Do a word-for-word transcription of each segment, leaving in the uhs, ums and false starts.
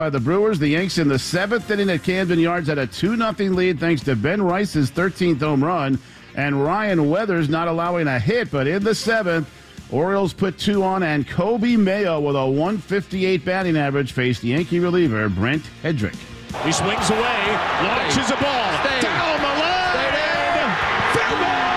By the Brewers, the Yanks in the seventh inning at Camden Yards had a two nothing lead thanks to Ben Rice's thirteenth home run and Ryan Weathers not allowing a hit. But in the seventh, Orioles put two on, and Kobe Mayo with a one fifty-eight batting average faced Yankee reliever Brent Hedrick. He swings away, launches a ball. Stay. Down the line. Stay Field goal!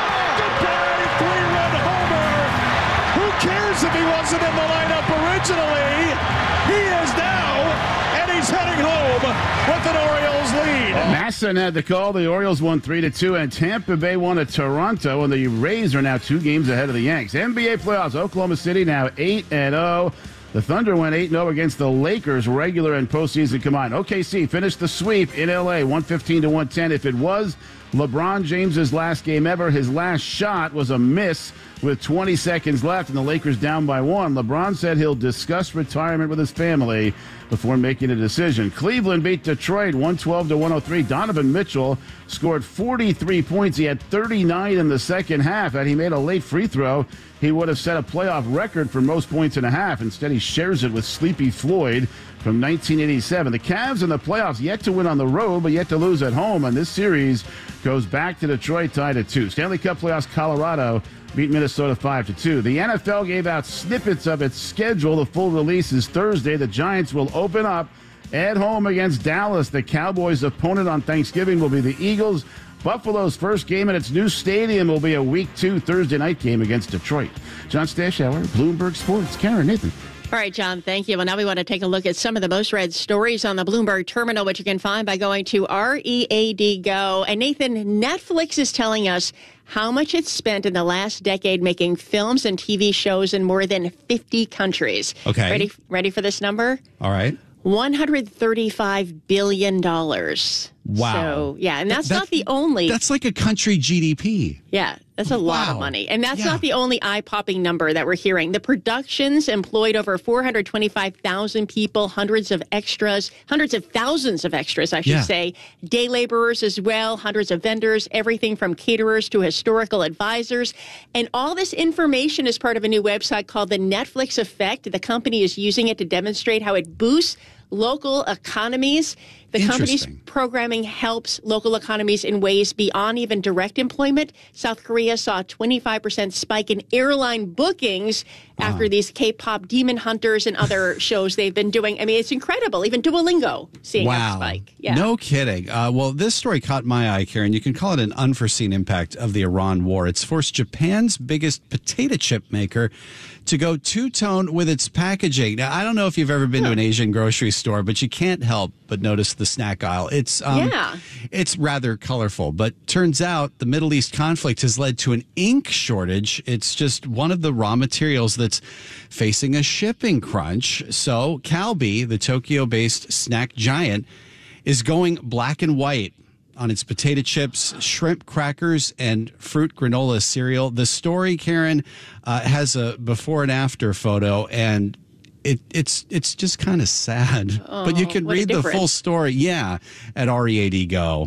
Goodbye, three-run homer. Who cares if he wasn't in the lineup originally? He is now, and he's heading home with an Orioles lead. Masson had the call. The Orioles won three to two, and Tampa Bay won at Toronto, and the Rays are now two games ahead of the Yanks. N B A playoffs, Oklahoma City now eight and oh. The Thunder went eight and oh against the Lakers, regular and postseason combined. O K C finished the sweep in L A, one fifteen to one ten. If it was LeBron James's last game ever, his last shot was a miss with twenty seconds left, and the Lakers down by one. LeBron said he'll discuss retirement with his family before making a decision. Cleveland beat Detroit one twelve to one oh three. Donovan Mitchell scored forty-three points. He had thirty-nine in the second half. Had he made a late free throw, he would have set a playoff record for most points in a half. Instead, he shares it with Sleepy Floyd from nineteen eighty-seven. The Cavs in the playoffs yet to win on the road, but yet to lose at home. And this series goes back to Detroit, tied at two. Stanley Cup playoffs, Colorado beat Minnesota five to two. The N F L gave out snippets of its schedule. The full release is Thursday. The Giants will open up at home against Dallas. The Cowboys' opponent on Thanksgiving will be the Eagles. Buffalo's first game in its new stadium will be a Week two Thursday night game against Detroit. John Stashower, Bloomberg Sports. Karen, Nathan. All right, John, thank you. Well, now we want to take a look at some of the most read stories on the Bloomberg terminal, which you can find by going to R E A D Go. And Nathan, Netflix is telling us how much it's spent in the last decade making films and T V shows in more than fifty countries. Okay. Ready, ready for this number? All right. one hundred thirty-five billion dollars. Wow. So, yeah, and that's, That- not the only. That's like a country G D P. Yeah, that's a lot of Wow. money. And that's Yeah. not the only eye-popping number that we're hearing. The productions employed over four hundred twenty-five thousand people, hundreds of extras, hundreds of thousands of extras, I should Yeah. say, day laborers as well, hundreds of vendors, everything from caterers to historical advisors. And all this information is part of a new website called the Netflix Effect. The company is using it to demonstrate how it boosts local economies. The company's Interesting. programming helps local economies in ways beyond even direct employment. South Korea saw a twenty-five percent spike in airline bookings after these K-pop Demon Hunters and other shows they've been doing. I mean, it's incredible. Even Duolingo seeing Wow. a spike. Yeah. No kidding. Uh, well, this story caught my eye, Karen. You can call it an unforeseen impact of the Iran war. It's forced Japan's biggest potato chip maker to go two-tone with its packaging. Now, I don't know if you've ever been to an Asian grocery store, but you can't help but notice the snack aisle. It's um, Yeah. it's rather colorful, but turns out the Middle East conflict has led to an ink shortage. It's just one of the raw materials that's facing a shipping crunch. So Calbee, the Tokyo-based snack giant, is going black and white on its potato chips, shrimp crackers, and fruit granola cereal. The story, Karen, uh, has a before and after photo, and it, it's it's just kind of sad. Oh, but you can what a read the full difference. story, yeah, at R E A D Go.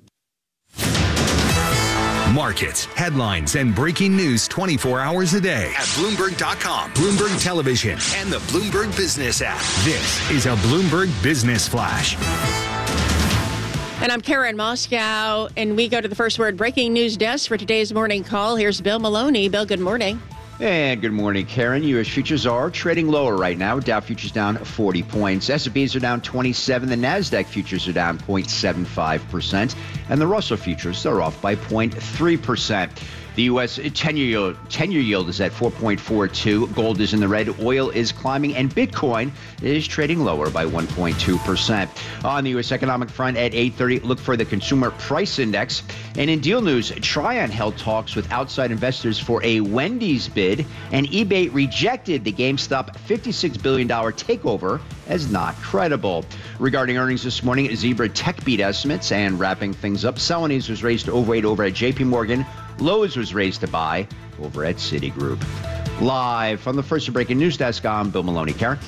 Markets, headlines, and breaking news twenty-four hours a day at Bloomberg dot com, Bloomberg Television, and the Bloomberg Business app. This is a Bloomberg Business Flash. And I'm Karen Moscow, and we go to the first word breaking news desk for today's morning call. Here's Bill Maloney. Bill, good morning. And good morning, Karen. U S futures are trading lower right now. Dow futures down forty points. S and P's are down twenty-seven. The NASDAQ futures are down zero point seven five percent. And the Russell futures are off by zero point three percent. The U S ten-year yield, ten-year yield is at four point four two. Gold is in the red. Oil is climbing. And Bitcoin is trading lower by one point two percent. On the U S economic front at eight thirty, look for the Consumer Price Index. And in deal news, Trion held talks with outside investors for a Wendy's bid, and eBay rejected the GameStop fifty-six billion dollars takeover as not credible. Regarding earnings this morning, Zebra Tech beat estimates. And wrapping things up, Celanese was raised to overweight over at J P Morgan. Lowe's was raised to buy over at Citigroup. Live from the First Breaking News Desk, I'm Bill Maloney. Karen?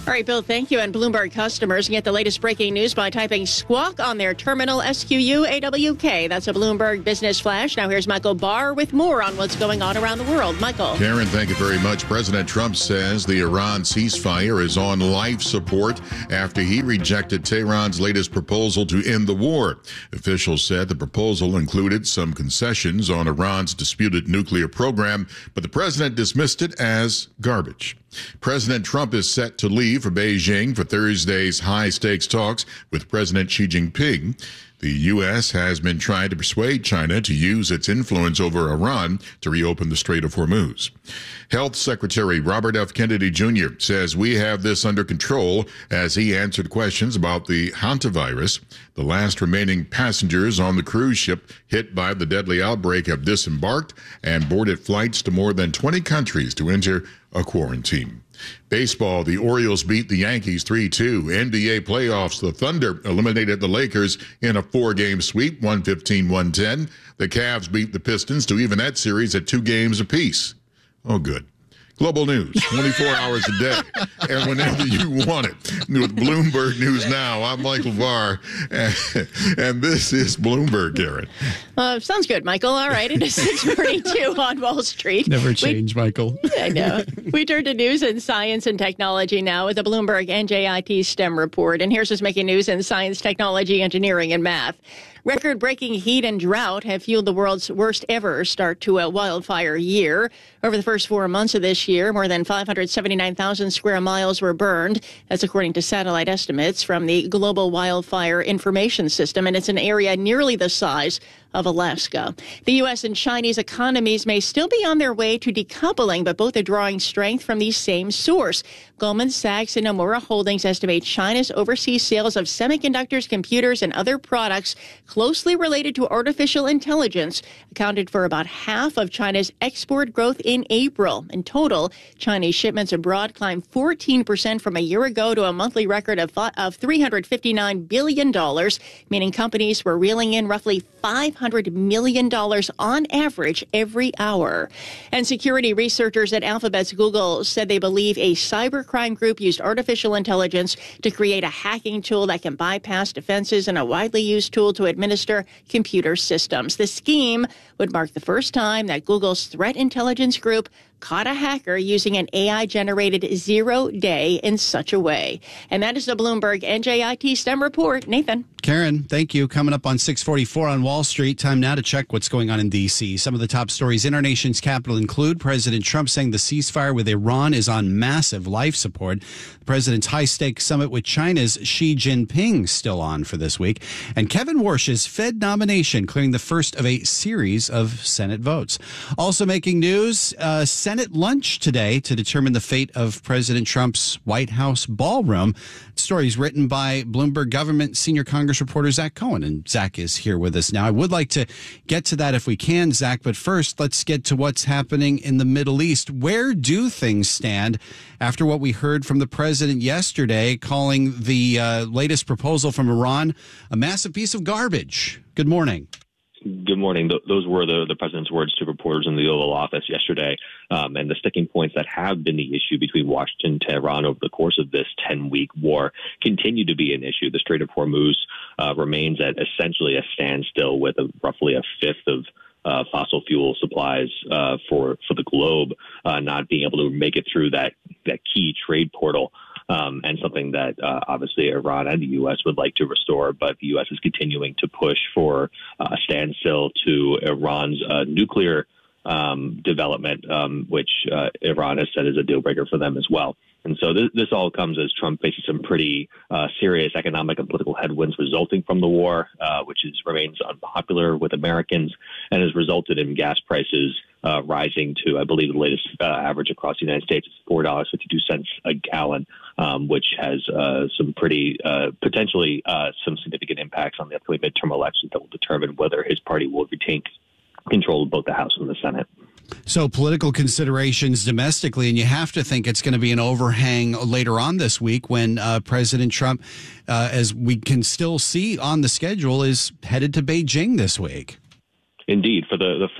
All right, Bill, thank you. And Bloomberg customers can get the latest breaking news by typing squawk on their terminal, S Q U A W K. That's a Bloomberg Business Flash. Now here's Michael Barr with more on what's going on around the world. Michael. Karen, thank you very much. President Trump says the Iran ceasefire is on life support after he rejected Tehran's latest proposal to end the war. Officials said the proposal included some concessions on Iran's disputed nuclear program, but the president dismissed it as garbage. President Trump is set to leave for Beijing for Thursday's high-stakes talks with President Xi Jinping. The U S has been trying to persuade China to use its influence over Iran to reopen the Strait of Hormuz. Health Secretary Robert F. Kennedy Junior says we have this under control as he answered questions about the hantavirus. The last remaining passengers on the cruise ship hit by the deadly outbreak have disembarked and boarded flights to more than twenty countries to enter a quarantine. Baseball, the Orioles beat the Yankees three two. N B A playoffs, the Thunder eliminated the Lakers in a four-game sweep, one fifteen to one ten. The Cavs beat the Pistons to even that series at two games apiece. Oh, good. Global news, twenty-four hours a day, and whenever you want it. With Bloomberg News Now, I'm Michael Barr, and, and this is Bloomberg, Karen. Uh, sounds good, Michael. All right, it is six forty-two on Wall Street. Never change, we, Michael. I know. We turn to news in science and technology now with the Bloomberg N J I T STEM report. And here's what's making news in science, technology, engineering, and math. Record-breaking heat and drought have fueled the world's worst ever start to a wildfire year. Over the first four months of this year, more than five hundred seventy-nine thousand square miles were burned. That's according to satellite estimates from the Global Wildfire Information System, and it's an area nearly the size of Alaska. The U S and Chinese economies may still be on their way to decoupling, but both are drawing strength from the same source. Goldman Sachs and Nomura Holdings estimate China's overseas sales of semiconductors, computers, and other products closely related to artificial intelligence accounted for about half of China's export growth in April. In total, Chinese shipments abroad climbed fourteen percent from a year ago to a monthly record of, of three hundred fifty-nine billion dollars, meaning companies were reeling in roughly five hundred million dollars on average every hour. And security researchers at Alphabet's Google said they believe a cybercrime group used artificial intelligence to create a hacking tool that can bypass defenses and a widely used tool to administer computer systems. The scheme would mark the first time that Google's threat intelligence group caught a hacker using an A I-generated zero day in such a way. And that is the Bloomberg N J I T STEM report. Nathan. Karen, thank you. Coming up on six forty-four on Wall Street. Time now to check what's going on in D C. Some of the top stories in our nation's capital include President Trump saying the ceasefire with Iran is on massive life support. The president's high-stakes summit with China's Xi Jinping still on for this week. And Kevin Warsh's Fed nomination clearing the first of a series of Senate votes. Also making news, uh, Senate lunch today to determine the fate of President Trump's White House ballroom. Stories written by Bloomberg government senior Congress reporter Zach Cohen, and Zach is here with us now. I would like to get to that if we can, Zach, but first let's get to what's happening in the Middle East. Where do things stand after what we heard from the president yesterday, calling the uh, latest proposal from Iran a massive piece of garbage? Good morning. Good morning. Th- those were the, the president's words to reporters in the Oval Office yesterday. Um, and the sticking points that have been the issue between Washington and Tehran over the course of this ten-week war continue to be an issue. The Strait of Hormuz uh, remains at essentially a standstill with a, roughly a fifth of uh, fossil fuel supplies uh, for, for the globe uh, not being able to make it through that, that key trade portal. Um, and something that uh, obviously Iran and the U S would like to restore, but the U S is continuing to push for a standstill to Iran's uh, nuclear um, development, um, which uh, Iran has said is a deal breaker for them as well. And so this, this all comes as Trump faces some pretty uh, serious economic and political headwinds resulting from the war, uh, which is, remains unpopular with Americans and has resulted in gas prices uh, rising to, I believe, the latest uh, average across the United States is four dollars and fifty-two cents a gallon, um, which has uh, some pretty uh, potentially uh, some significant impacts on the upcoming midterm elections that will determine whether his party will retain control of both the House and the Senate. So political considerations domestically, and you have to think it's going to be an overhang later on this week when uh, President Trump, uh, as we can still see on the schedule, is headed to Beijing this week. Indeed. For the, the first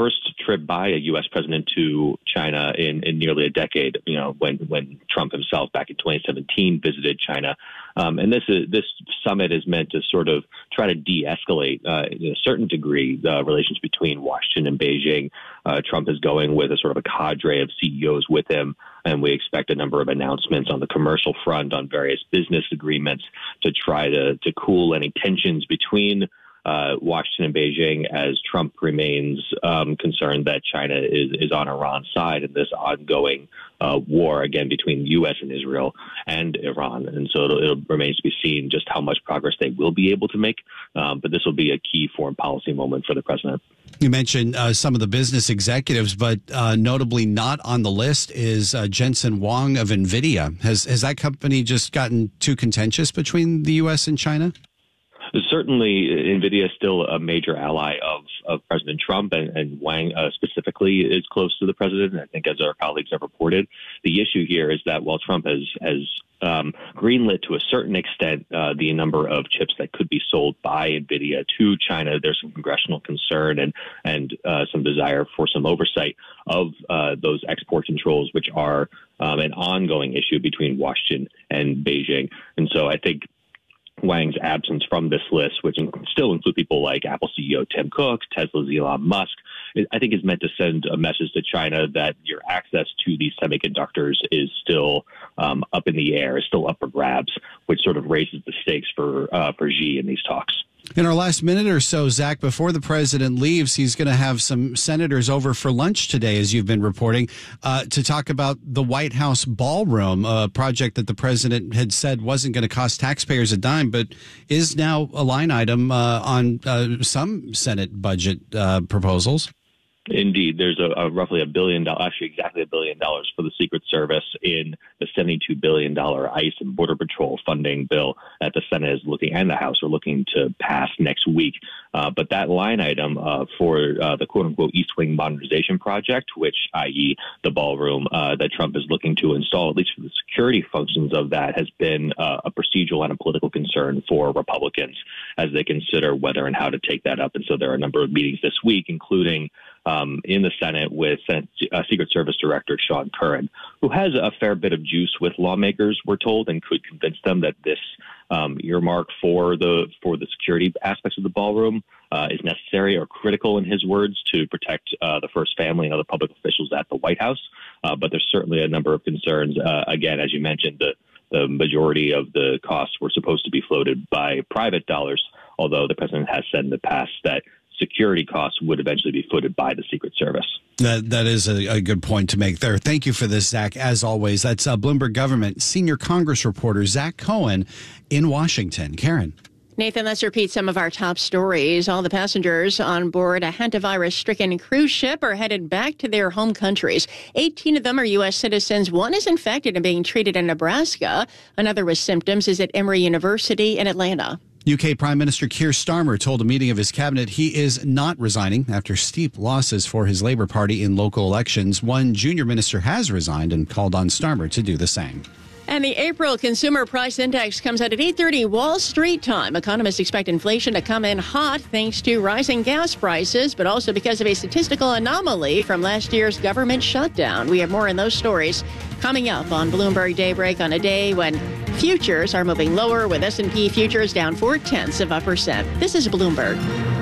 trip by a U S president to China in, in nearly a decade, you know, when, when Trump himself back in twenty seventeen visited China. Um, and this is, this summit is meant to sort of try to de-escalate, uh, in a certain degree, the relations between Washington and Beijing. Uh, Trump is going with a sort of a cadre of C E Os with him, and we expect a number of announcements on the commercial front, on various business agreements to try to, to cool any tensions between Uh, Washington and Beijing, as Trump remains um, concerned that China is, is on Iran's side in this ongoing uh, war, again, between the U S and Israel and Iran. And so it'll, it remains to be seen just how much progress they will be able to make. Um, but this will be a key foreign policy moment for the president. You mentioned uh, some of the business executives, but uh, notably not on the list is uh, Jensen Huang of NVIDIA. Has, has that company just gotten too contentious between the U S and China? Certainly, NVIDIA is still a major ally of, of President Trump, and, and Wang uh, specifically is close to the president, I think, as our colleagues have reported. The issue here is that while Trump has, has um, greenlit to a certain extent uh, the number of chips that could be sold by NVIDIA to China, there's some congressional concern and, and uh, some desire for some oversight of uh, those export controls, which are um, an ongoing issue between Washington and Beijing. And so I think Wang's absence from this list, which still include people like Apple C E O Tim Cook, Tesla's Elon Musk, I think is meant to send a message to China that your access to these semiconductors is still um, up in the air, is still up for grabs, which sort of raises the stakes for uh, for Xi in these talks. In our last minute or so, Zach, before the president leaves, he's going to have some senators over for lunch today, as you've been reporting, uh, to talk about the White House ballroom, a project that the president had said wasn't going to cost taxpayers a dime, but is now a line item uh, on uh, some Senate budget uh, proposals. Indeed, there's a, a roughly a billion dollars, actually exactly a billion dollars for the Secret Service in the seventy-two billion dollars ICE and Border Patrol funding bill that the Senate is looking and the House are looking to pass next week. Uh, but that line item uh, for uh, the quote unquote East Wing modernization project, which that is the ballroom uh, that Trump is looking to install, at least for the security functions of that, has been uh, a procedural and a political concern for Republicans as they consider whether and how to take that up. And so there are a number of meetings this week, including Um, in the Senate with Senate, uh, Secret Service Director Sean Curran, who has a fair bit of juice with lawmakers, we're told, and could convince them that this um, earmark for the for the security aspects of the ballroom uh, is necessary or critical, in his words, to protect uh, the first family and other public officials at the White House. Uh, but there's certainly a number of concerns. Uh, again, as you mentioned, the, the majority of the costs were supposed to be floated by private dollars, although the president has said in the past that security costs would eventually be footed by the Secret Service. That that is a, a good point to make there. Thank you for this, Zach. As always, that's uh, Bloomberg Government Senior Congress Reporter Zach Cohen in Washington. Karen. Nathan, let's repeat some of our top stories. All the passengers on board a hantavirus-stricken cruise ship are headed back to their home countries. eighteen of them are U S citizens. One is infected and being treated in Nebraska. Another with symptoms is at Emory University in Atlanta. U K Prime Minister Keir Starmer told a meeting of his cabinet he is not resigning after steep losses for his Labour Party in local elections. One junior minister has resigned and called on Starmer to do the same. And the April Consumer Price Index comes out at eight thirty Wall Street time. Economists expect inflation to come in hot thanks to rising gas prices, but also because of a statistical anomaly from last year's government shutdown. We have more in those stories coming up on Bloomberg Daybreak on a day when futures are moving lower, with S and P futures down four-tenths of a percent. This is Bloomberg.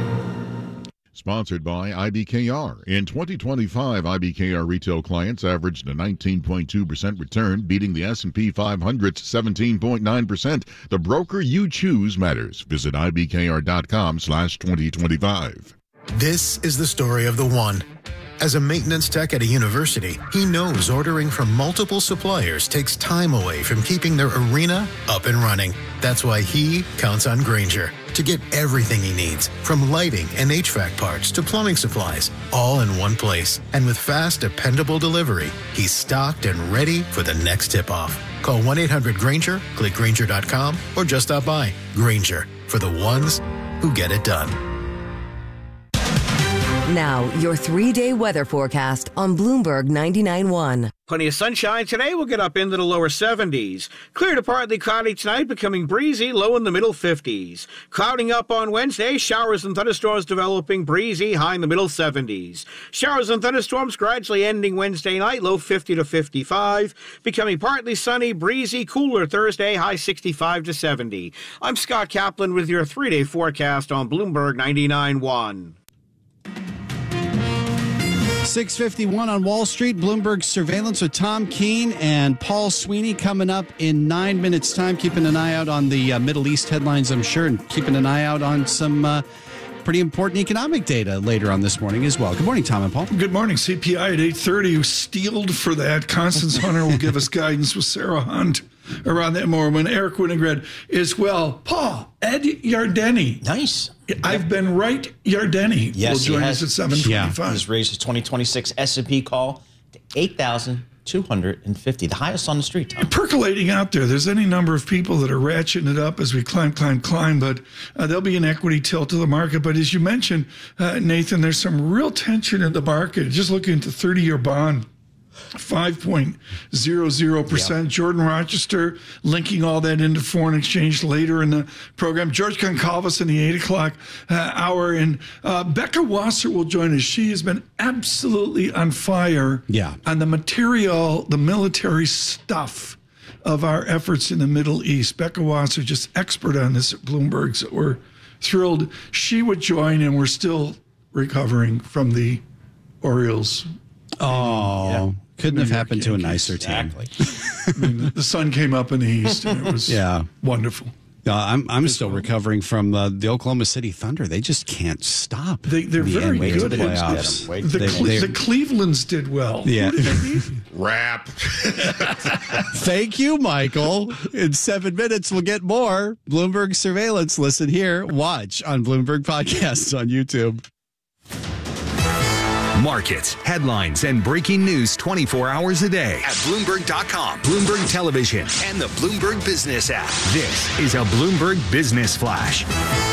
Sponsored by I B K R. In twenty twenty-five, I B K R retail clients averaged a nineteen point two percent return, beating the S and P five hundred's seventeen point nine percent. The broker you choose matters. Visit ibkr.com slash 2025. This is the story of the one. As a maintenance tech at a university, he knows ordering from multiple suppliers takes time away from keeping their arena up and running. That's why he counts on Grainger to get everything he needs, from lighting and H V A C parts to plumbing supplies, all in one place. And with fast, dependable delivery, he's stocked and ready for the next tip-off. Call one eight hundred Grainger, click Grainger dot com, or just stop by. Grainger, for the ones who get it done. Now, your three-day weather forecast on Bloomberg ninety-nine point one. Plenty of sunshine today. We'll get up into the lower seventies. Clear to partly cloudy tonight, becoming breezy, low in the middle fifties. Clouding up on Wednesday, showers and thunderstorms developing, breezy, high in the middle seventies. Showers and thunderstorms gradually ending Wednesday night, low fifty to fifty-five. Becoming partly sunny, breezy, cooler Thursday, high sixty-five to seventy. I'm Scott Kaplan with your three-day forecast on Bloomberg ninety-nine point one. six fifty-one on Wall Street, Bloomberg Surveillance with Tom Keene and Paul Sweeney coming up in nine minutes' time. Keeping an eye out on the uh, Middle East headlines, I'm sure, and keeping an eye out on some uh, pretty important economic data later on this morning as well. Good morning, Tom and Paul. Good morning. C P I at eight thirty, steeled for that. Constance Hunter will give us guidance with Sarah Hunt around that more when Eric Winograd is well. Paul, Ed Yardeni. Nice. I've been right. Yardeni yes, will join us at seven twenty-five. Yeah. He's raised his twenty twenty-six S and P call to eight thousand two hundred fifty, the highest on the street, Tom. Percolating out there. There's any number of people that are ratcheting it up as we climb, climb, climb, but uh, there'll be an equity tilt to the market. But as you mentioned, uh, Nathan, there's some real tension in the market. Just looking at the thirty-year bond, five point zero zero percent. Yep. Jordan Rochester linking all that into foreign exchange later in the program. George Goncalves in the eight o'clock uh, hour. And uh, Becca Wasser will join us. She has been absolutely on fire yeah. on the material, the military stuff of our efforts in the Middle East. Becca Wasser, just expert on this at Bloomberg. So we're thrilled she would join, and we're still recovering from the Orioles. Oh, yeah. Couldn't have happened to a nicer exactly. team. I mean, the sun came up in the east, and it was yeah. wonderful. Uh, I'm I'm still recovering from uh, the Oklahoma City Thunder. They just can't stop. They, they're the very N B A good. Playoffs. The, they, Cle- the Clevelands did well. Yeah. Rap. Thank you, Michael. In seven minutes, we'll get more Bloomberg Surveillance. Listen here. Watch on Bloomberg Podcasts on YouTube. Markets, headlines, and breaking news twenty-four hours a day at Bloomberg dot com, Bloomberg Television, and the Bloomberg Business app. This is a Bloomberg Business Flash.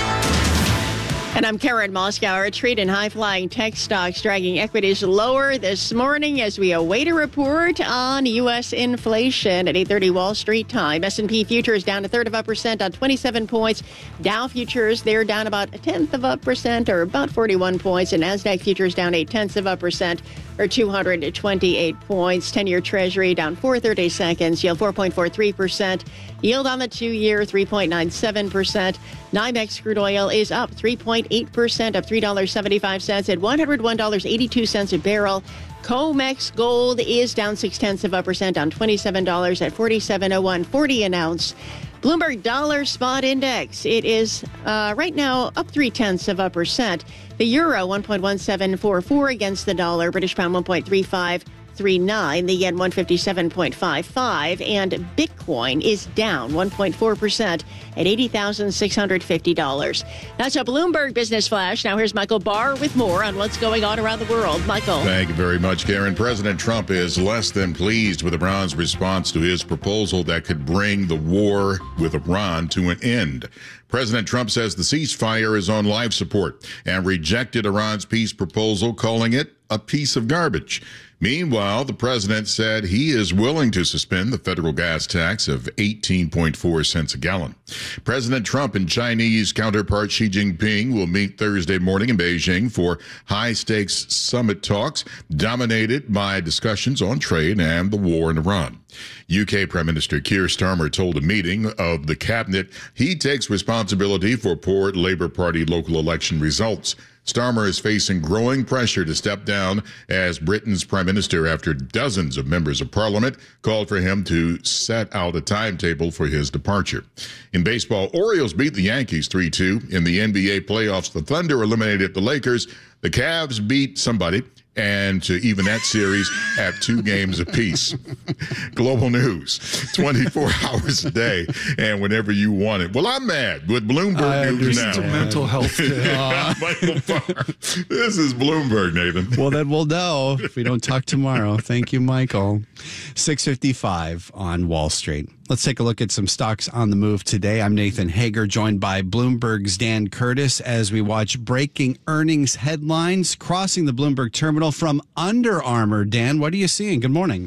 And I'm Karen Moskauer. A treat in high-flying tech stocks dragging equities lower this morning as we await a report on U S inflation at eight thirty Wall Street time. S and P futures down a third of a percent on twenty-seven points. Dow futures, they're down about a tenth of a percent or about forty-one points. And NASDAQ futures down eight tenths of a percent or two hundred twenty-eight points. ten-year Treasury down four thirty-seconds, yield four point four three percent. Yield on the two-year three point nine seven percent. NYMEX crude oil is up three point eight percent, up three dollars and seventy-five cents at one hundred one dollars and eighty-two cents a barrel. COMEX gold is down six tenths of a percent on twenty-seven dollars at forty-seven oh one forty an ounce. Bloomberg Dollar Spot Index, it is uh, right now up three tenths of a percent. The euro one point one seven four four against the dollar. British pound one point three five three nine. The yen one fifty-seven point five five, and Bitcoin is down one point four percent at eighty thousand six hundred fifty dollars. That's a Bloomberg Business Flash. Now here's Michael Barr with more on what's going on around the world. Michael. Thank you very much, Karen. President Trump is less than pleased with Iran's response to his proposal that could bring the war with Iran to an end. President Trump says the ceasefire is on life support and rejected Iran's peace proposal, calling it a piece of garbage. Meanwhile, the president said he is willing to suspend the federal gas tax of eighteen point four cents a gallon. President Trump and Chinese counterpart Xi Jinping will meet Thursday morning in Beijing for high-stakes summit talks dominated by discussions on trade and the war in Iran. U K Prime Minister Keir Starmer told a meeting of the cabinet he takes responsibility for poor Labour Party local election results. Starmer is facing growing pressure to step down as Britain's prime minister after dozens of members of parliament called for him to set out a timetable for his departure. In baseball, Orioles beat the Yankees three two. In the N B A playoffs, the Thunder eliminated the Lakers. The Cavs beat somebody, and to even that series at two games apiece. Global news, twenty-four hours a day, and whenever you want it. Well, I'm mad with Bloomberg I News now. It's a mental health day. uh, Michael Barr. This is Bloomberg, Nathan. Well, then we'll know if we don't talk tomorrow. Thank you, Michael. six fifty-five on Wall Street. Let's take a look at some stocks on the move today. I'm Nathan Hager, joined by Bloomberg's Dan Curtis as we watch breaking earnings headlines crossing the Bloomberg terminal from Under Armour. Dan, what are you seeing? Good morning.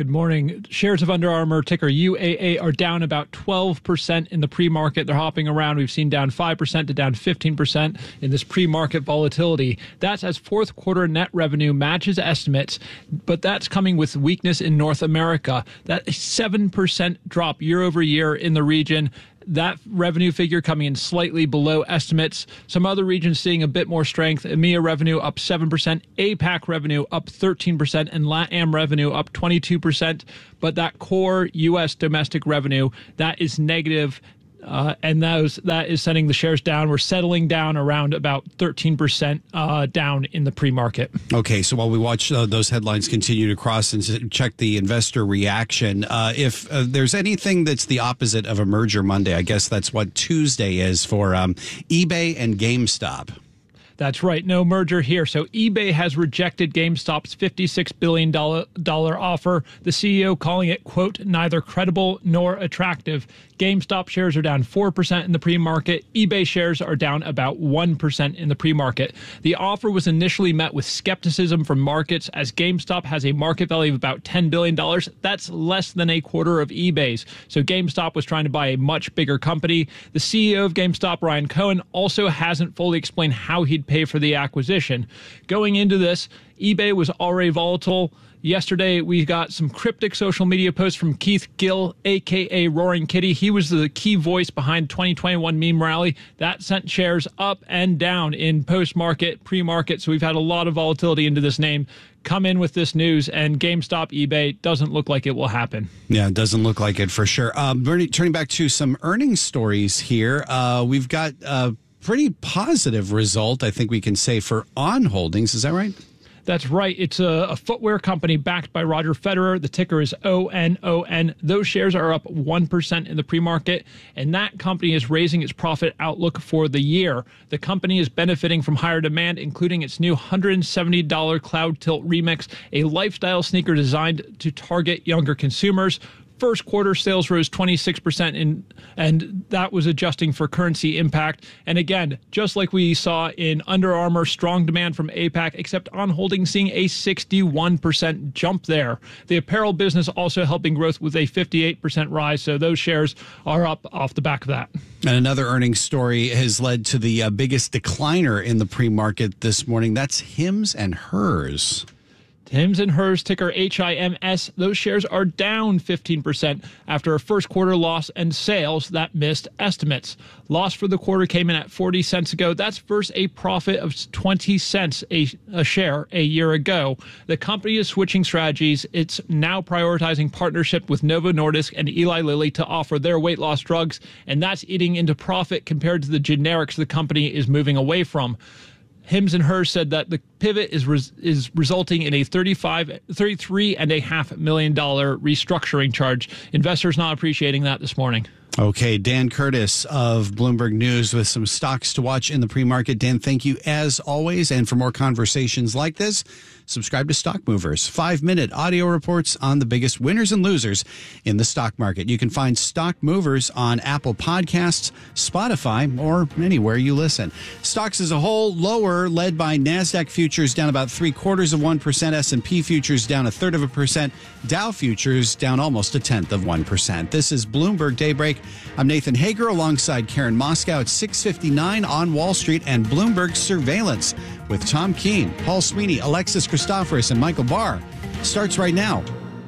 Good morning. Shares of Under Armour, ticker U A A, are down about twelve percent in the pre-market. They're hopping around. We've seen down five percent to down fifteen percent in this pre-market volatility. That's as fourth quarter net revenue matches estimates, but that's coming with weakness in North America. That seven percent drop year over year in the region. That revenue figure coming in slightly below estimates. Some other regions seeing a bit more strength. EMEA revenue up seven percent, APAC revenue up thirteen percent, and LATAM revenue up twenty-two percent. But that core U S domestic revenue, that is negative. Uh, and those, that is sending the shares down. We're settling down around about thirteen percent uh, down in the pre-market. Okay, so while we watch uh, those headlines continue to cross and check the investor reaction, uh, if uh, there's anything that's the opposite of a merger Monday, I guess that's what Tuesday is for um, eBay and GameStop. That's right. No merger here. So eBay has rejected GameStop's fifty-six billion dollars offer, the C E O calling it, quote, neither credible nor attractive. GameStop shares are down four percent in the pre-market. eBay shares are down about one percent in the pre-market. The offer was initially met with skepticism from markets as GameStop has a market value of about ten billion dollars. That's less than a quarter of eBay's. So GameStop was trying to buy a much bigger company. The C E O of GameStop, Ryan Cohen, also hasn't fully explained how he'd pay for the acquisition. Going into this, eBay was already volatile. Yesterday, we got some cryptic social media posts from Keith Gill, a k a. Roaring Kitty. He was the key voice behind twenty twenty-one meme rally. That sent shares up and down in post-market, pre-market. So we've had a lot of volatility into this name. Come in with this news, and GameStop, eBay doesn't look like it will happen. Yeah, it doesn't look like it for sure. Um, Bernie, turning back to some earnings stories here, uh, we've got a pretty positive result, I think we can say, for On Holdings. Is that right? That's right. It's a, a footwear company backed by Roger Federer. The ticker is O N O N. Those shares are up one percent in the pre-market, and that company is raising its profit outlook for the year. The company is benefiting from higher demand, including its new one hundred seventy dollars Cloud Tilt Remix, a lifestyle sneaker designed to target younger consumers. First quarter sales rose twenty-six percent, in, and that was adjusting for currency impact. And again, just like we saw in Under Armour, strong demand from APAC, except On Holdings seeing a sixty-one percent jump there. The apparel business also helping growth with a fifty-eight percent rise, so those shares are up off the back of that. And another earnings story has led to the uh, biggest decliner in the pre-market this morning. That's Hims and Hers. Hims and Hers, ticker H I M S, those shares are down fifteen percent after a first quarter loss and sales that missed estimates. Loss for the quarter came in at forty cents ago. That's versus a profit of twenty cents a, a share a year ago. The company is switching strategies. It's now prioritizing partnership with Novo Nordisk and Eli Lilly to offer their weight loss drugs, and that's eating into profit compared to the generics the company is moving away from. Hims and Hers said that the pivot is res- is resulting in a thirty-five, thirty-three and a half million dollar restructuring charge. Investors not appreciating that this morning. Okay, Dan Curtis of Bloomberg News with some stocks to watch in the pre-market. Dan, thank you as always. And for more conversations like this, subscribe to Stock Movers, five-minute audio reports on the biggest winners and losers in the stock market. You can find Stock Movers on Apple Podcasts, Spotify, or anywhere you listen. Stocks as a whole lower, led by NASDAQ futures down about three-quarters of one percent, S and P futures down a third of a percent, Dow futures down almost a tenth of one percent. This is Bloomberg Daybreak. I'm Nathan Hager alongside Karen Moscow at six fifty-nine on Wall Street and Bloomberg Surveillance with Tom Keene, Paul Sweeney, Alexis Christoforous, and Michael Barr. Starts right now.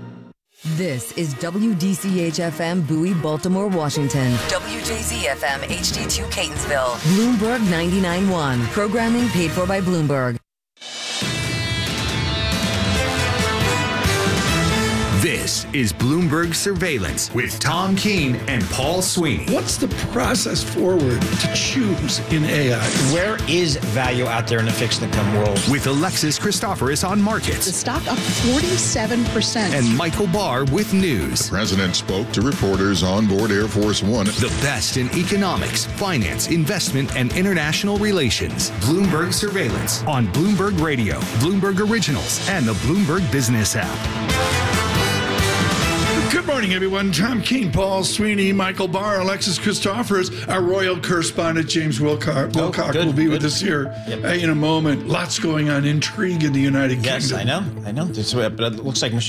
This is W D C H F M Bowie, Baltimore, Washington. W J Z F M H D two Catonsville. Bloomberg ninety-nine point one. Programming paid for by Bloomberg. This is Bloomberg Surveillance with Tom Keene and Paul Sweeney. What's the process forward to choose in A I? Where is value out there in the fixed income world? With Alexis Christoforous on markets. The stock up forty-seven percent. And Michael Barr with news. The president spoke to reporters on board Air Force One. The best in economics, finance, investment, and international relations. Bloomberg Surveillance on Bloomberg Radio, Bloomberg Originals, and the Bloomberg Business app. Good morning, everyone. Tom Keene, Paul Sweeney, Michael Barr, Alexis Christoforous, our royal correspondent James Wilcock, Wilcock oh, good, will be good. with us here yep. in a moment. Lots going on, intrigue in the United yes, Kingdom. Yes, I know, I know. This, but it looks like Mister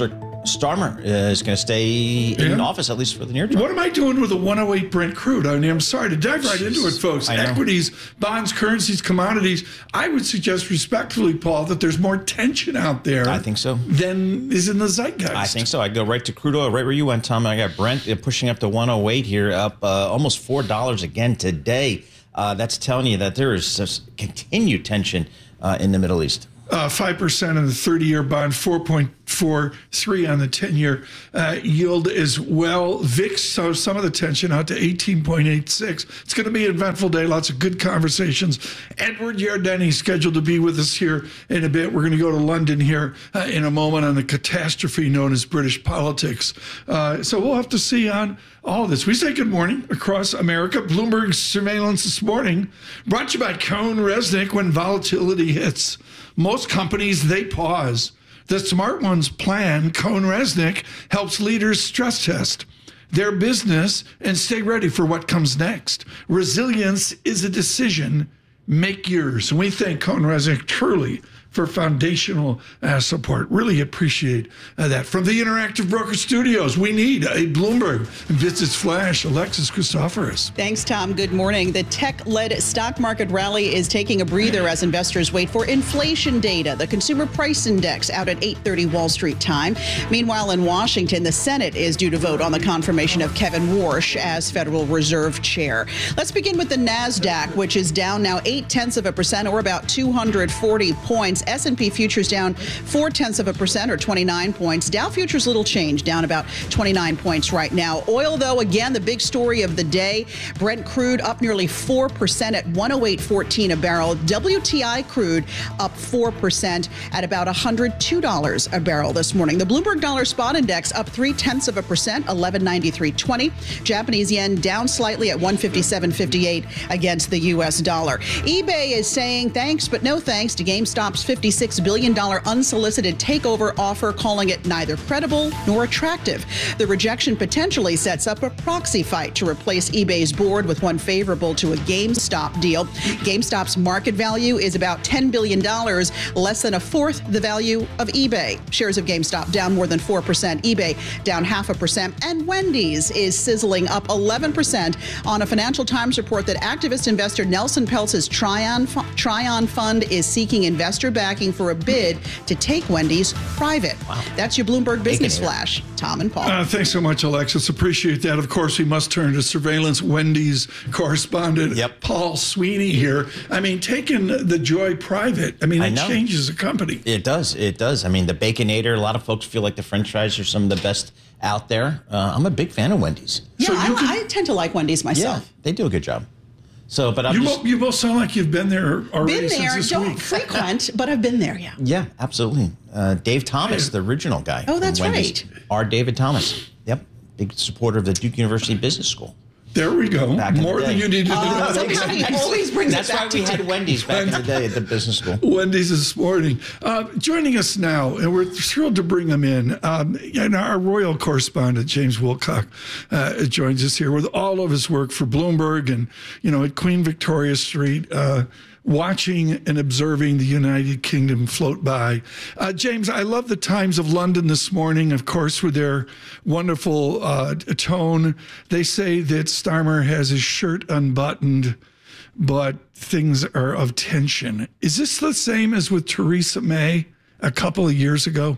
Starmer is going to stay in Yeah. office, at least for the near term. What am I doing with a one oh eight Brent crude? I mean, I'm sorry to dive right into it, folks. I know. Equities, bonds, currencies, commodities. I would suggest respectfully, Paul, that there's more tension out there. I think so. Than is in the zeitgeist. I think so. I go right to crude oil, right where you went, Tom. I got Brent uh, pushing up to one oh eight here, up uh, almost four dollars again today. Uh, that's telling you that there is just continued tension uh, in the Middle East. Uh, five percent on the thirty-year bond, four point four three on the ten-year uh, yield as well. V I X, so some of the tension out to eighteen point eight six. It's going to be an eventful day. Lots of good conversations. Edward Yardeni scheduled to be with us here in a bit. We're going to go to London here uh, in a moment on the catastrophe known as British politics. Uh, so we'll have to see on all of this. We say good morning across America. Bloomberg surveillance this morning brought to you by Cone Resnick. When volatility hits, most companies, they pause. The smart ones plan. Cone Resnick helps leaders stress test their business and stay ready for what comes next. Resilience is a decision. Make yours. And we thank Cone Resnick truly for foundational uh, support. Really appreciate uh, that. From the Interactive Broker Studios, we need a Bloomberg Business Flash. Alexis Christoforous. Thanks, Tom. Good morning. The tech-led stock market rally is taking a breather as investors wait for inflation data. The Consumer Price Index out at eight thirty Wall Street time. Meanwhile, in Washington, the Senate is due to vote on the confirmation of Kevin Warsh as Federal Reserve Chair. Let's begin with the NASDAQ, which is down now eight tenths of a percent, or about two hundred forty points. S and P futures down four tenths of a percent, or twenty-nine points. Dow futures little change, down about twenty-nine points right now. Oil, though, again, the big story of the day. Brent crude up nearly four percent at one oh eight fourteen a barrel. W T I crude up four percent at about one hundred two dollars a barrel this morning. The Bloomberg Dollar Spot Index up three tenths of a percent, eleven ninety-three twenty. Japanese yen down slightly at one fifty-seven fifty-eight against the U S dollar. eBay is saying thanks, but no thanks to GameStop's fifty-six billion dollars unsolicited takeover offer, calling it neither credible nor attractive. The rejection potentially sets up a proxy fight to replace eBay's board with one favorable to a GameStop deal. GameStop's market value is about ten billion dollars, less than a fourth the value of eBay. Shares of GameStop down more than four percent, eBay down half a percent, and Wendy's is sizzling up eleven percent on a Financial Times report that activist investor Nelson Peltz's Tryon, Tryon Fund is seeking investor backing for a bid to take Wendy's private. Wow. That's your Bloomberg Business Flash. Tom and Paul. Uh, thanks so much, Alexis. Appreciate that. Of course, we must turn to surveillance Wendy's correspondent, yep. Paul Sweeney here. I mean, taking the Joy private, I mean, it changes a company. It does. It does. I mean, the Baconator, a lot of folks feel like the French fries are some of the best out there. Uh, I'm a big fan of Wendy's. Yeah, so I, can, I tend to like Wendy's myself. Yeah, they do a good job. So, but I'm you, just, both, you both sound like you've been there already been there, since this don't week. frequent, but I've been there, yeah. Yeah, absolutely. Uh, Dave Thomas, the original guy. Oh, that's Wendy's, right. Our David Thomas. Yep, big supporter of the Duke University Business School. There we go. More than you needed to uh, know. Somehow he always brings That's it back why we to had Wendy's back in the day at the business school. Wendy's this morning. Uh, joining us now, and we're thrilled to bring him in, um, and our royal correspondent, James Wilcock, uh, joins us here with all of his work for Bloomberg and, you know, at Queen Victoria Street, uh, watching and observing the United Kingdom float by. Uh, James, I love the Times of London this morning, of course, with their wonderful uh, tone. They say that Starmer has his shirt unbuttoned, but things are of tension. Is this the same as with Theresa May a couple of years ago?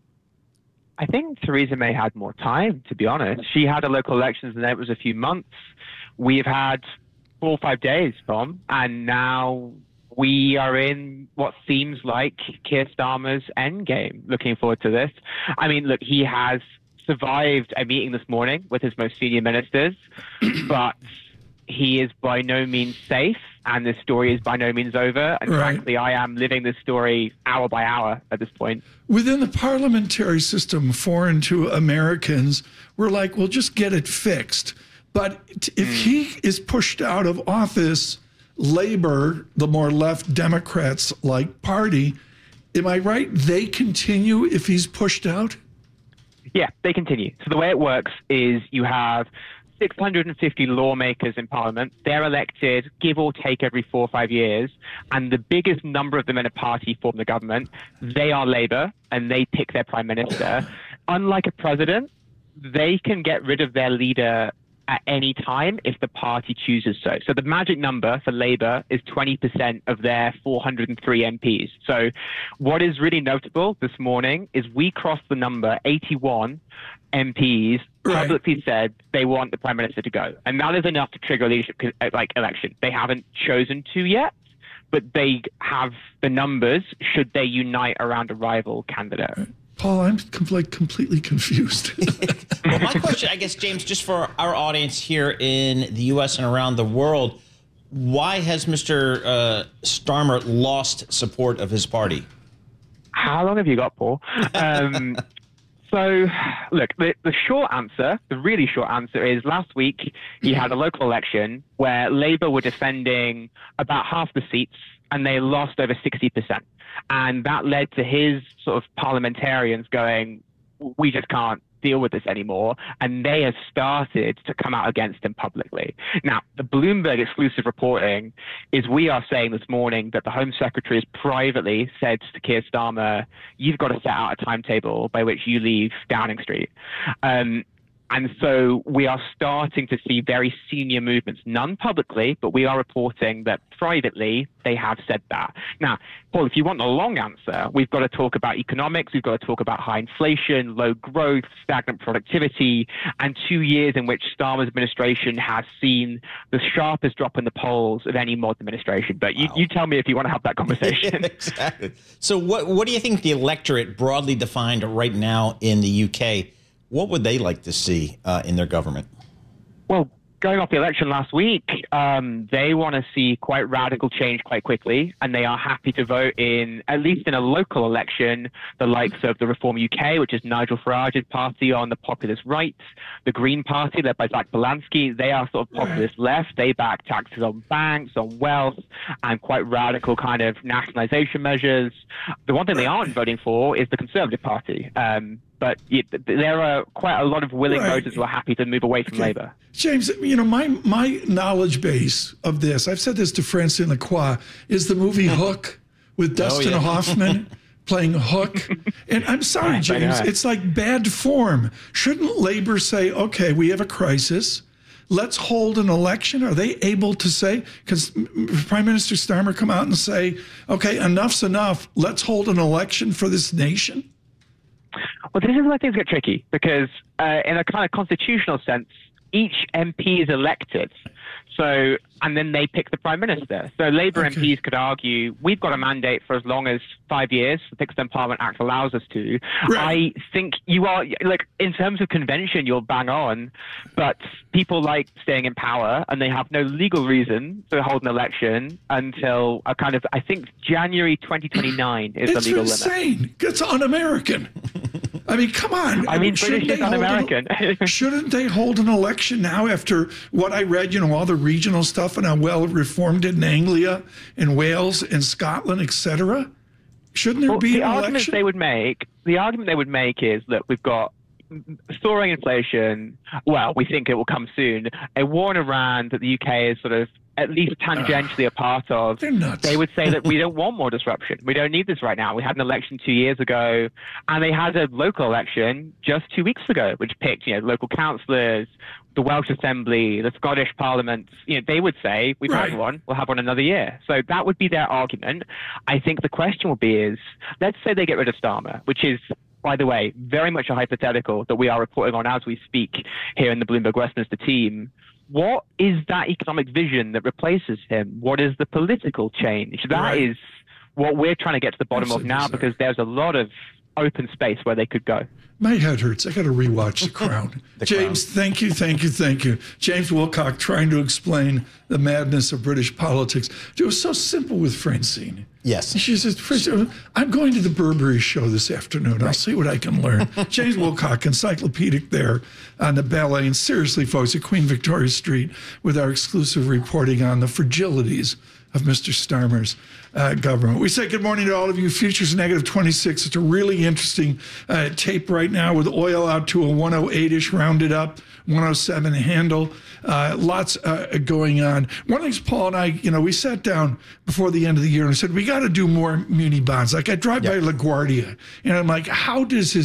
I think Theresa May had more time, to be honest. She had a local elections and it was a few months. We've had four or five days, Tom, and now we are in what seems like Keir Starmer's endgame. Looking forward to this. I mean, look, he has survived a meeting this morning with his most senior ministers, but he is by no means safe, and this story is by no means over. And right. frankly, I am living this story hour by hour at this point. Within the parliamentary system, foreign to Americans, we're like, well, just get it fixed. But if he is pushed out of office, Labor, the more left Democrats-like party, am I right? They continue if he's pushed out? Yeah, they continue. So the way it works is you have six hundred fifty lawmakers in Parliament. They're elected, give or take, every four or five years. And the biggest number of them in a party form the government. They are Labour, and they pick their prime minister. unlike a president, they can get rid of their leader at any time if the party chooses so. So the magic number for Labour is twenty percent of their four hundred three M Ps. So what is really notable this morning is we crossed the number eighty-one M Ps publicly right. said they want the Prime Minister to go. And that is enough to trigger a leadership like election. They haven't chosen to yet, but they have the numbers should they unite around a rival candidate. Paul, I'm com- like completely confused. Well, my question, I guess, James, just for our audience here in the U S and around the world, why has Mister Uh, Starmer lost support of his party? How long have you got, Paul? Um, so, look, the, the short answer, the really short answer is last week he had a local election where Labour were defending about half the seats and they lost over sixty percent. And that led to his sort of parliamentarians going, we just can't deal with this anymore. And they have started to come out against him publicly. Now, the Bloomberg exclusive reporting is we are saying this morning that the Home Secretary has privately said to Keir Starmer, you've got to set out a timetable by which you leave Downing Street. Um, And so we are starting to see very senior movements, none publicly, but we are reporting that privately they have said that. Now, Paul, if you want the long answer, we've got to talk about economics, we've got to talk about high inflation, low growth, stagnant productivity, and two years in which Starmer's administration has seen the sharpest drop in the polls of any modern administration. But you, wow. you tell me if you want to have that conversation. Exactly. So what, what do you think the electorate broadly defined right now in the U K, what would they like to see uh, in their government? Well, going off the election last week, um, they want to see quite radical change quite quickly, and they are happy to vote in, at least in a local election, the likes of the Reform U K, which is Nigel Farage's party on the populist right, the Green Party, led by Zach Belansky. They are sort of populist left. They back taxes on banks, on wealth, and quite radical kind of nationalisation measures. The one thing they aren't voting for is the Conservative Party. Um, But there are quite a lot of willing right. voters who are happy to move away from okay. Labour. James, you know, my my knowledge base of this, I've said this to Francine Lacroix, is the movie Hook with Dustin oh, yeah. Hoffman playing Hook. And I'm sorry, James, it's like bad form. Shouldn't Labour say, okay, we have a crisis, let's hold an election? Are they able to say, because Prime Minister Starmer come out and say, okay, enough's enough, let's hold an election for this nation? Well, this is where things get tricky, because uh, in a kind of constitutional sense, each M P is elected. So, and then they pick the Prime Minister. So Labour okay. M Ps could argue, we've got a mandate for as long as five years, the Fixed Term Parliament Act allows us to. Right. I think you are, like, in terms of convention, you'll bang on, but people like staying in power, and they have no legal reason to hold an election until a kind of, I think, January twenty twenty-nine is it's the legal insane. limit. It's un-American. I mean, come on. I mean, British is un-American. An, shouldn't they hold an election now after what I read, you know, all the regional stuff and how well reformed it in Anglia and Wales and Scotland, et cetera? Shouldn't there well, be the an argument election? They would make, the argument they would make is that we've got soaring inflation. Well, we think it will come soon. A war in Iran that the U K is sort of at least tangentially a part of. They're nuts. They would say that we don't want more disruption. We don't need this right now. We had an election two years ago, and they had a local election just two weeks ago, which picked, you know, local councillors, the Welsh Assembly, the Scottish Parliament. You know, they would say, we've right. had one, we'll have one another year. So that would be their argument. I think the question will be is, let's say they get rid of Starmer, which is, by the way, very much a hypothetical that we are reporting on as we speak here in the Bloomberg Westminster team. What is that economic vision that replaces him? What is the political change? That right. is what we're trying to get to the bottom Absolutely of now, bizarre. Because there's a lot of open space where they could go. My head hurts. I got to rewatch The Crown. the James, Crown. thank you, thank you, thank you. James Wilcock trying to explain the madness of British politics. It was so simple with Francine. Yes. She says, I'm going to the Burberry show this afternoon. Right. I'll see what I can learn. James Wilcock, encyclopedic there on the ballet. And seriously, folks, at Queen Victoria Street with our exclusive reporting on the fragilities of Mister Starmer's uh, government. We say good morning to all of you. Futures negative twenty-six. It's a really interesting uh, tape right now with oil out to a one oh eight-ish rounded up, one oh seven handle. Uh, lots uh, going on. One of the things Paul and I, you know, we sat down before the end of the year and said, we got to do more muni bonds. Like I drive yep. by LaGuardia and I'm like, how does his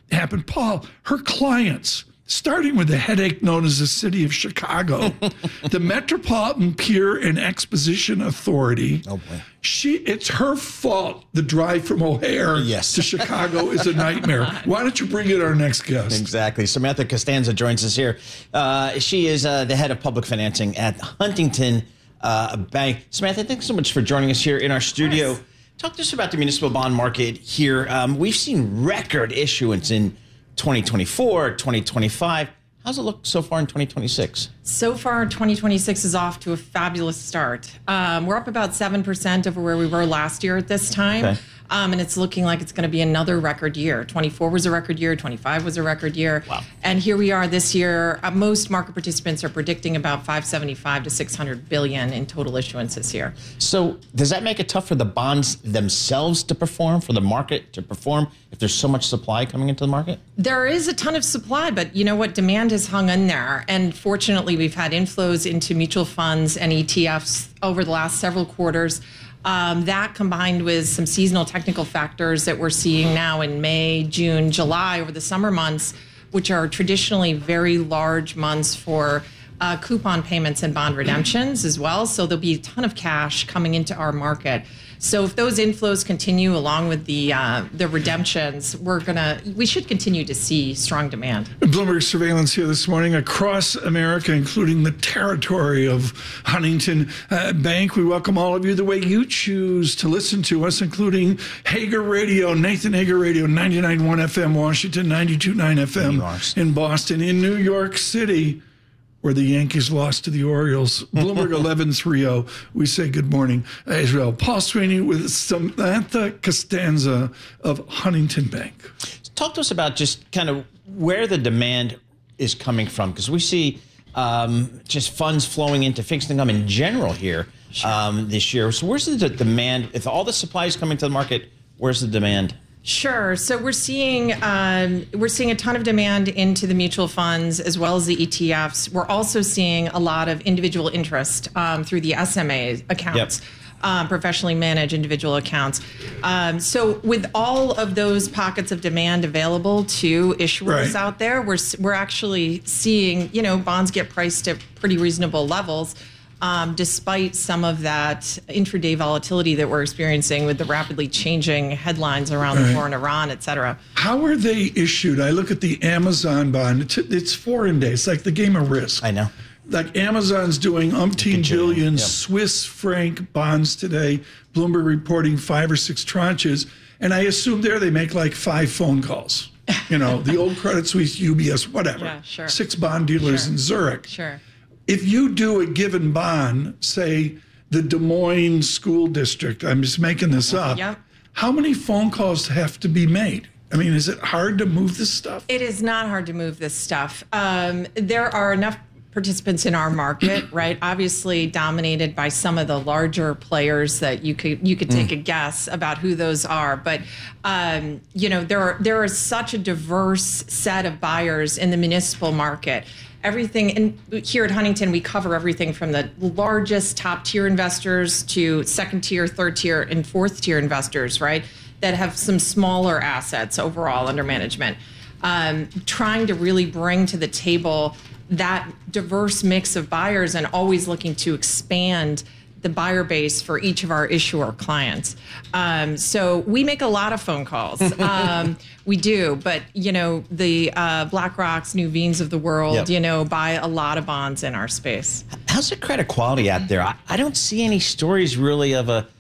happened. Paul, her clients, starting with the headache known as the City of Chicago, the Metropolitan Pier and Exposition Authority. Oh, boy. She, it's her fault the drive from O'Hare yes. to Chicago is a nightmare. Why don't you bring in our next guest? Exactly. Samantha Costanza joins us here. Uh, she is uh, the head of public financing at Huntington uh, Bank. Samantha, thanks so much for joining us here in our studio. Yes. Talk to us about the municipal bond market here. Um, we've seen record issuance in twenty twenty-four, twenty twenty-five. How's it look so far in twenty twenty-six? So far, twenty twenty-six is off to a fabulous start. Um, we're up about seven percent over where we were last year at this time. Okay. Um, and it's looking like it's going to be another record year. twenty-four was a record year. twenty-five was a record year. Wow. And here we are this year. Uh, most market participants are predicting about five seventy-five to six hundred billion in total issuance this year. So does that make it tough for the bonds themselves to perform, for the market to perform, if there's so much supply coming into the market? There is a ton of supply, but you know what? Demand has hung in there. And fortunately, we've had inflows into mutual funds and E T Fs over the last several quarters. Um, that combined with some seasonal technical factors that we're seeing now in May, June, July over the summer months, which are traditionally very large months for uh, coupon payments and bond redemptions as well. So there'll be a ton of cash coming into our market. So if those inflows continue along with the uh, the redemptions, we're gonna we should continue to see strong demand. Bloomberg surveillance here this morning across America, including the territory of Huntington uh, Bank. We welcome all of you the way you choose to listen to us, including Hager Radio, Nathan Hager Radio, ninety-nine point one F M Washington, ninety-two point nine F M in Boston, in New York City, where the Yankees lost to the Orioles. Bloomberg eleven thirty. We say good morning, Israel. Paul Sweeney with Samantha Costanza of Huntington Bank. Talk to us about just kind of where the demand is coming from, because we see um, just funds flowing into fixed income in general here um, this year. So where's the demand? If all the supply is coming to the market, where's the demand? Sure. So we're seeing um, we're seeing a ton of demand into the mutual funds as well as the E T Fs. We're also seeing a lot of individual interest um, through the S M A accounts, yep. um, professionally managed individual accounts. Um, so with all of those pockets of demand available to issuers right. out there, we're we're actually seeing you know bonds get priced at pretty reasonable levels. Um, despite some of that intraday volatility that we're experiencing with the rapidly changing headlines around right. the war in Iran, et cetera. How are they issued? I look at the Amazon bond. It's, it's foreign day. It's like the game of Risk. I know. Like Amazon's doing umpteen billion yep. Swiss franc bonds today. Bloomberg reporting five or six tranches. And I assume there they make like five phone calls. You know, the old Credit Suisse, U B S, whatever. Yeah, sure. Six bond dealers sure. in Zurich. Sure. If you do a given bond, say the Des Moines School District, I'm just making this up, yep. how many phone calls have to be made? I mean, is it hard to move this stuff? It is not hard to move this stuff. Um, there are enough participants in our market, right? Obviously dominated by some of the larger players that you could you could take mm. a guess about who those are. But um, you know, there are there is such a diverse set of buyers in the municipal market. Everything, and here at Huntington, we cover everything from the largest top tier investors to second tier, third tier, and fourth tier investors, right? That have some smaller assets overall under management. Um, trying to really bring to the table that diverse mix of buyers and always looking to expand the buyer base for each of our issuer clients. Um, so we make a lot of phone calls. Um, we do, but you know, the uh, BlackRocks, Nuveen's of the world, yep. you know, buy a lot of bonds in our space. How's the credit quality out there? I, I don't see any stories really of a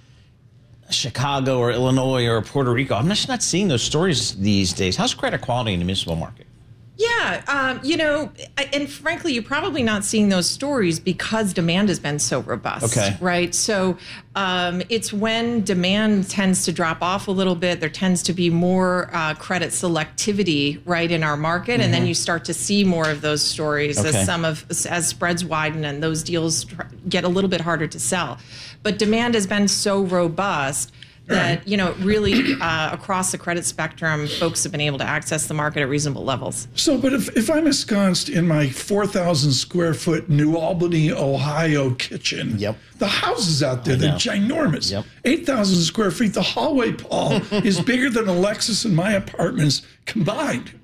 Chicago or Illinois or Puerto Rico. I'm just not seeing those stories these days. How's credit quality in the municipal market? Yeah, um, you know, and frankly, you're probably not seeing those stories because demand has been so robust, okay. right? So um, it's when demand tends to drop off a little bit, there tends to be more uh, credit selectivity, right, in our market, mm-hmm. and then you start to see more of those stories okay. as some of as spreads widen and those deals get a little bit harder to sell. But demand has been so robust that, you know, really uh, across the credit spectrum, folks have been able to access the market at reasonable levels. So, but if, if I'm ensconced in my four thousand square foot New Albany, Ohio kitchen, yep. the houses out there, they're ginormous. Yep. eight thousand square feet. The hallway, Paul, is bigger than a Lexus and my apartments combined.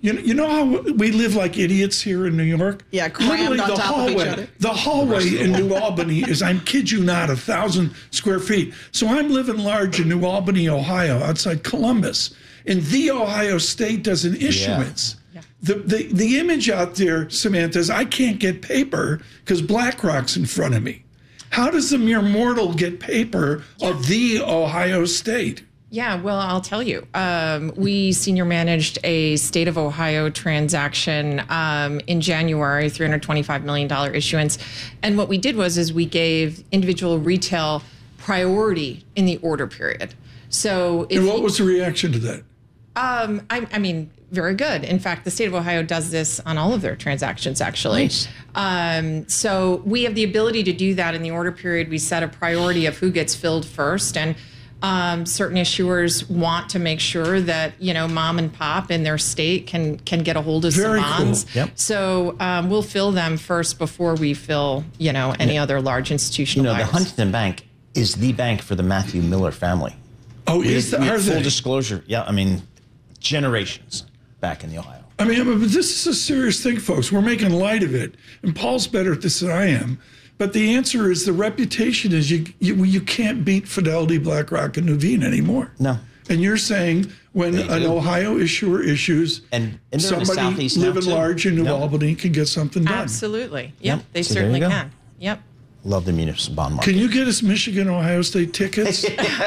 You know, you know how we live like idiots here in New York? Yeah, crammed Literally on the top hallway, of each other. The hallway in New Albany is, I kid you not, a thousand square feet. So I'm living large in New Albany, Ohio, outside Columbus. And The Ohio State does an issuance. Yeah. The, the, the image out there, Samantha, is I can't get paper because BlackRock's in front of me. How does the mere mortal get paper of The Ohio State? Yeah, well, I'll tell you. Um, we senior managed a state of Ohio transaction um, in January, three hundred twenty-five million dollars issuance. And what we did was is we gave individual retail priority in the order period. So, if and what you, was the reaction to that? Um, I, I mean, very good. In fact, the state of Ohio does this on all of their transactions, actually. Nice. Um, so we have the ability to do that in the order period. We set a priority of who gets filled first, and Um, certain issuers want to make sure that, you know, mom and pop in their state can can get a hold of Very some bonds. Cool. Yep. So um, we'll fill them first before we fill, you know, any yeah. other large institutional You know, buyers. the Huntington Bank is the bank for the Matthew Miller family. Oh, we is had, that, we had are full they? disclosure. Yeah, I mean, generations back in the Ohio. I mean, but this is a serious thing, folks. We're making light of it. And Paul's better at this than I am. But the answer is the reputation is you you, you can't beat Fidelity, BlackRock, and Nuveen anymore. No. And you're saying when an Ohio issuer issues, and, and somebody living large in New yep. Albany can get something done. Absolutely. Yep, Yep. they So certainly there you go. can. Yep. Love the municipal bond market. Can you get us Michigan, Ohio State tickets?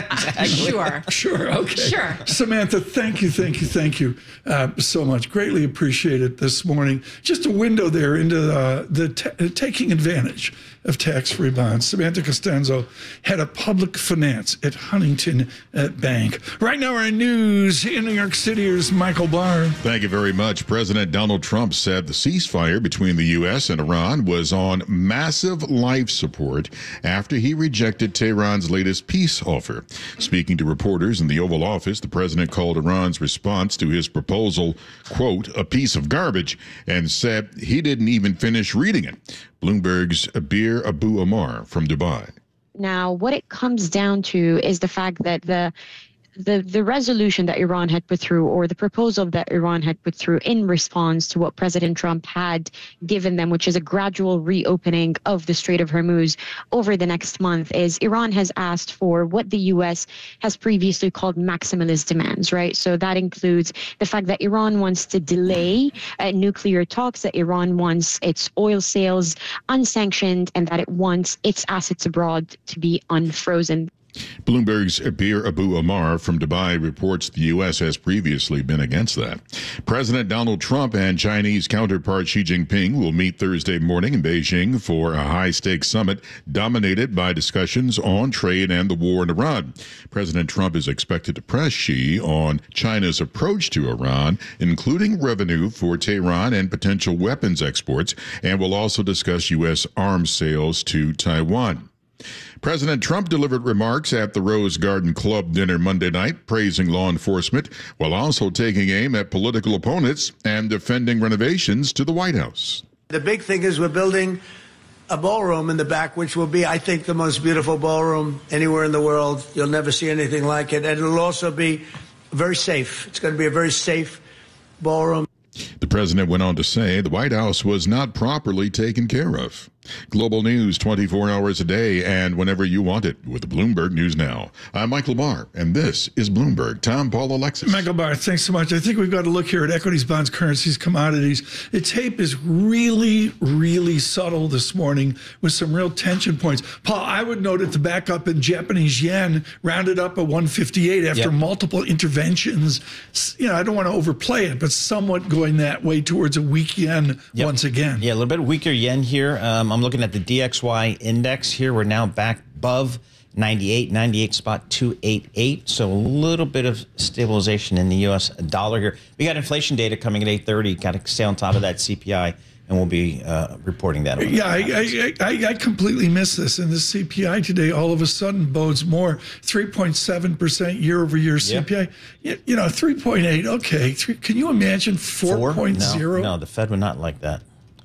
Sure. Sure. Okay. Sure. Samantha, thank you, thank you, thank you uh, so much. Greatly appreciate it this morning. Just a window there into uh, the t- taking advantage of tax-free bonds. Samantha Costanzo, head of public finance at Huntington uh, Bank. Right now, our news in New York City is Michael Barr. Thank you very much. President Donald Trump said the ceasefire between the U S and Iran was on massive life support after he rejected Tehran's latest peace offer. Speaking to reporters in the Oval Office, the president called Iran's response to his proposal, quote, a piece of garbage, and said he didn't even finish reading it. Bloomberg's Abir Abu Omar from Dubai. Now, what it comes down to is the fact that the the the resolution that Iran had put through, or the proposal that Iran had put through in response to what President Trump had given them, which is a gradual reopening of the Strait of Hormuz over the next month, is Iran has asked for what the U S has previously called maximalist demands, right? So that includes the fact that Iran wants to delay uh, nuclear talks, that Iran wants its oil sales unsanctioned, and that it wants its assets abroad to be unfrozen. Bloomberg's Abir Abu Omar from Dubai reports the U S has previously been against that. President Donald Trump and Chinese counterpart Xi Jinping will meet Thursday morning in Beijing for a high-stakes summit dominated by discussions on trade and the war in Iran. President Trump is expected to press Xi on China's approach to Iran, including revenue for Tehran and potential weapons exports, and will also discuss U S arms sales to Taiwan. President Trump delivered remarks at the Rose Garden Club dinner Monday night, praising law enforcement while also taking aim at political opponents and defending renovations to the White House. The big thing is we're building a ballroom in the back, which will be, I think, the most beautiful ballroom anywhere in the world. You'll never see anything like it. And it'll also be very safe. It's going to be a very safe ballroom. The president went on to say the White House was not properly taken care of. Global news twenty-four hours a day and whenever you want it with Bloomberg News Now. I'm Michael Barr, and this is Bloomberg. Tom, Paul, Alexis. Michael Barr, thanks so much. I think we've got to look here at equities, bonds, currencies, commodities. The tape is really, really subtle this morning with some real tension points. Paul, I would note at the backup in Japanese yen rounded up at one fifty-eight after Yep. multiple interventions. You know, I don't want to overplay it, but somewhat going that way towards a weak yen Yep. once again. Yeah, a little bit weaker yen here. Um, I'm looking at the D X Y index here. We're now back above ninety-eight, ninety-eight spot two eighty-eight. So a little bit of stabilization in the U S dollar here. We got inflation data coming at eight thirty. Got to stay on top of that C P I, and we'll be uh, reporting that. Yeah, I, I, I, I completely missed this. And the C P I today all of a sudden bodes more. three point seven percent year over year C P I. Yep. You, you know, three point eight, okay. Three, can you imagine four point oh? No, no, the Fed would not like that.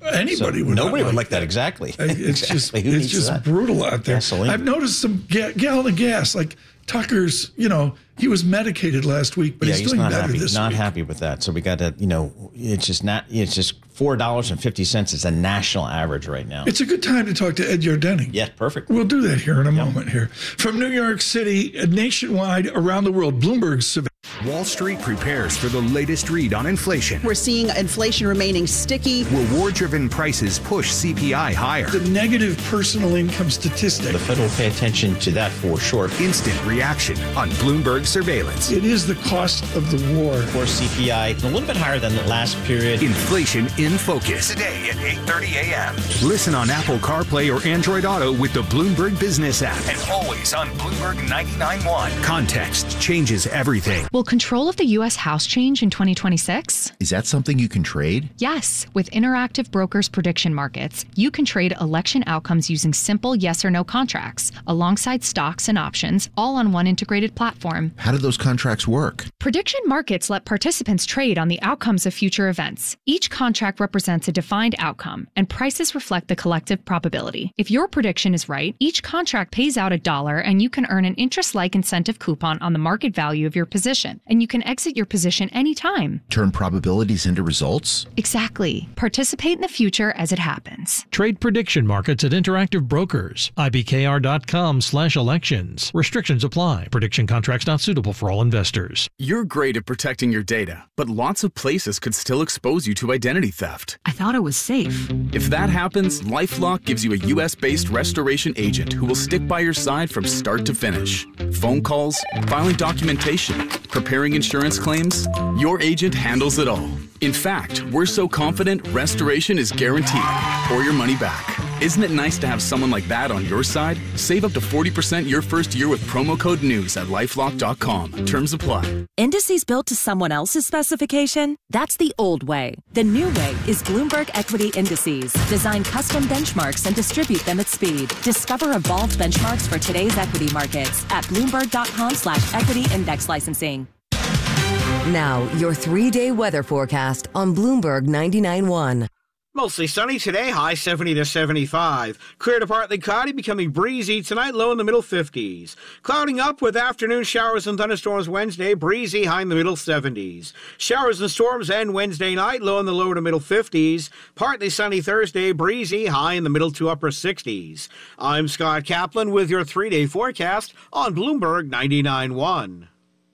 Anybody So would nobody not would like like that. Exactly. It's Exactly. just Who it's needs just that? brutal out there. Gasoline. I've noticed some ga- gallon of gas, like Tucker's. You know, he was medicated last week, but yeah, he's, he's doing not better happy. this Not week. happy with that. So we got to, you know, it's just not. It's just four dollars and fifty cents is a national average right now. It's a good time to talk to Ed Yardenning. Yeah, perfect. We'll do that here in a moment. Here from New York City, nationwide, around the world, Bloomberg's survey. Wall Street prepares for the latest read on inflation. We're seeing inflation remaining sticky. Reward-driven prices push C P I higher. The negative personal income statistic. The Fed will pay attention to that for sure. Instant reaction on Bloomberg surveillance. It is the cost of the war. For C P I, a little bit higher than the last period. Inflation in focus. Today at eight thirty a.m. Listen on Apple CarPlay or Android Auto with the Bloomberg Business app. And always on Bloomberg ninety-nine point one. Context changes everything. Will control of the U S House change in twenty twenty-six? Is that something you can trade? Yes. With Interactive Brokers Prediction Markets, you can trade election outcomes using simple yes or no contracts, alongside stocks and options, all on one integrated platform. How do those contracts work? Prediction markets let participants trade on the outcomes of future events. Each contract represents a defined outcome, and prices reflect the collective probability. If your prediction is right, each contract pays out a dollar, and you can earn an interest-like incentive coupon on the market value of your position, and you can exit your position anytime. Turn probabilities into results? Exactly. Participate in the future as it happens. Trade prediction markets at Interactive Brokers. I B K R dot com slash elections. Restrictions apply. Prediction contracts not suitable for all investors. You're great at protecting your data, but lots of places could still expose you to identity theft. I thought it was safe. If that happens, LifeLock gives you a U S-based restoration agent who will stick by your side from start to finish. Phone calls, filing documentation, preparing insurance claims, your agent handles it all. In fact, we're so confident restoration is guaranteed or your money back. Isn't it nice to have someone like that on your side? Save up to forty percent your first year with promo code NEWS at lifelock dot com. Terms apply. Indices built to someone else's specification? That's the old way. The new way is Bloomberg Equity Indices. Design custom benchmarks and distribute them at speed. Discover evolved benchmarks for today's equity markets at bloomberg dot com slash equity index licensing. Now, your three-day weather forecast on Bloomberg ninety-nine point one. Mostly sunny today, high seventy to seventy-five. Clear to partly cloudy, becoming breezy tonight, low in the middle fifties. Clouding up with afternoon showers and thunderstorms Wednesday, breezy, high in the middle seventies. Showers and storms end Wednesday night, low in the lower to middle fifties. Partly sunny Thursday, breezy, high in the middle to upper sixties. I'm Scott Kaplan with your three-day forecast on Bloomberg ninety-nine point one.